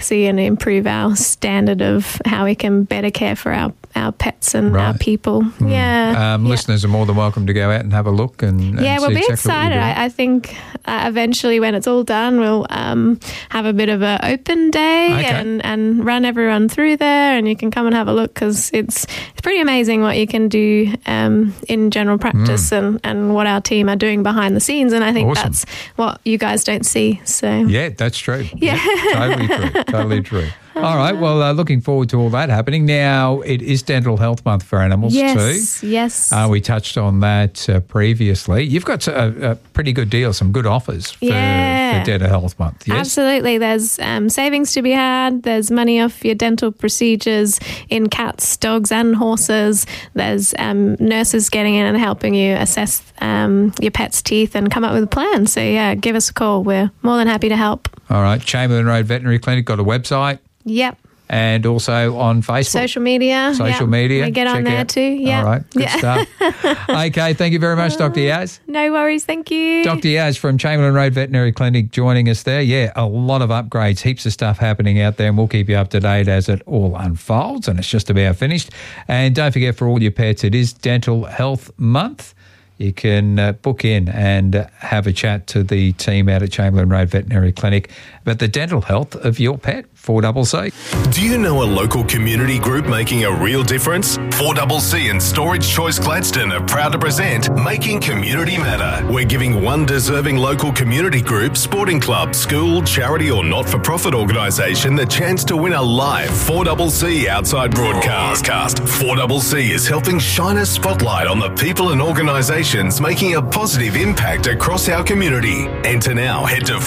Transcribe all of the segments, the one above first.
see and improve our standard of how we can better care for our pets and our people. Listeners are more than welcome to go out and have a look and we'll see be exactly excited. I think eventually when it's all done, we'll have a bit of an open day and run everyone through there, and you can come and have a look, because it's pretty amazing what you can do in general practice and what our team are doing behind the scenes, and I think that's what you guys don't see. So yeah, that's true. Yeah, totally true. All right, well, looking forward to all that happening. Now, it is Dental Health Month for animals too. Yes. We touched on that previously. You've got a pretty good deal, some good offers for Dental Health Month, yes? Absolutely. There's savings to be had. There's money off your dental procedures in cats, dogs and horses. There's nurses getting in and helping you assess your pet's teeth and come up with a plan. So, yeah, give us a call. We're more than happy to help. All right. Chamberlain Road Veterinary Clinic got a website. Yep. And also on Facebook. Social media. We get on there too. Yeah. All right. Good stuff. Okay. Thank you very much, Dr. Yaz. No worries. Thank you. Dr. Yaz from Chamberlain Road Veterinary Clinic joining us there. Yeah, a lot of upgrades, heaps of stuff happening out there, and we'll keep you up to date as it all unfolds, and it's just about finished. And don't forget, for all your pets, it is Dental Health Month. You can book in and have a chat to the team out at Chamberlain Road Veterinary Clinic about the dental health of your pet. 4CC. Do you know a local community group making a real difference? 4CC and Storage Choice Gladstone are proud to present Making Community Matter. We're giving one deserving local community group, sporting club, school, charity or not-for-profit organisation the chance to win a live 4CC outside broadcast. 4CC is helping shine a spotlight on the people and organisations making a positive impact across our community. Enter now. Head to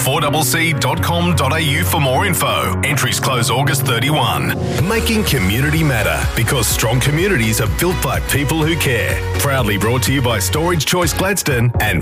4cc.com.au for more info. Entries close August 31. Making Community Matter, because strong communities are built by people who care. Proudly brought to you by Storage Choice Gladstone and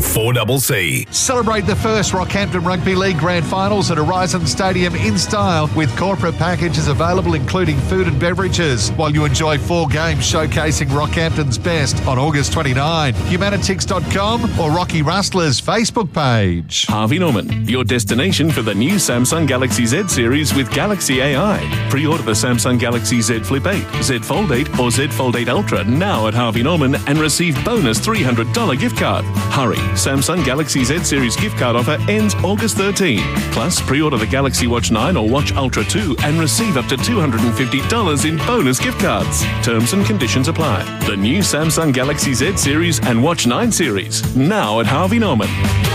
4CC. Celebrate the first Rockhampton Rugby League Grand Finals at Horizon Stadium in style, with corporate packages available including food and beverages, while you enjoy 4 games showcasing Rockhampton's best on August 29. Humanitix.com or Rocky Rustler's Facebook page. Harvey Norman, your destination for the new Samsung Galaxy Z series with Galaxy AI. Pre-order the Samsung Galaxy Z Flip 8, Z Fold 8 or Z Fold 8 Ultra now at Harvey Norman and receive bonus $300 gift card. Hurry, Samsung Galaxy Z series gift card offer ends August 13. Plus, pre-order the Galaxy Watch 9 or Watch Ultra 2 and receive up to $250 in bonus gift cards. Terms and conditions apply. The new Samsung Galaxy Z series and Watch 9 series now at Harvey Norman.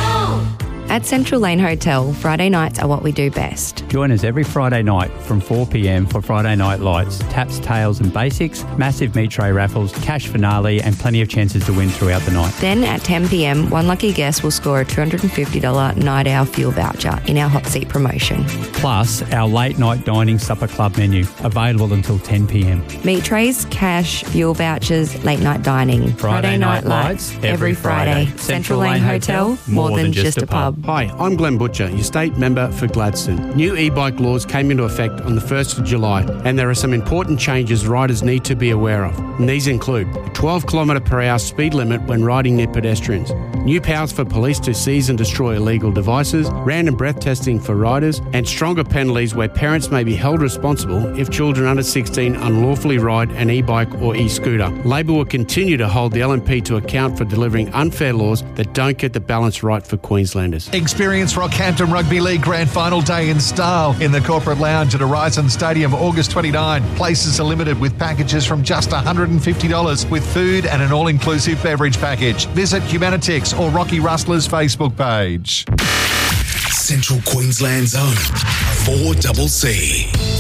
At Central Lane Hotel, Friday nights are what we do best. Join us every Friday night from 4 p.m. for Friday Night Lights, taps, tails and basics, massive meat tray raffles, cash finale and plenty of chances to win throughout the night. Then at 10 p.m, one lucky guest will score a $250 night owl fuel voucher in our hot seat promotion. Plus, our late night dining supper club menu, available until 10 p.m. Meat trays, cash, fuel vouchers, late night dining. Friday Night Lights, every Friday. Central Lane Hotel, more than just a pub. Hi, I'm Glenn Butcher, your state member for Gladstone. New e-bike laws came into effect on the 1st of July, and there are some important changes riders need to be aware of. And these include a 12 km/h speed limit when riding near pedestrians, new powers for police to seize and destroy illegal devices, random breath testing for riders, and stronger penalties where parents may be held responsible if children under 16 unlawfully ride an e-bike or e-scooter. Labor will continue to hold the LNP to account for delivering unfair laws that don't get the balance right for Queenslanders. Experience Rockhampton Rugby League Grand Final Day in style in the Corporate Lounge at Horizon Stadium, August 29. Places are limited, with packages from just $150 with food and an all-inclusive beverage package. Visit Humanitix or Rocky Rustler's Facebook page. Central Queensland's own 4CC.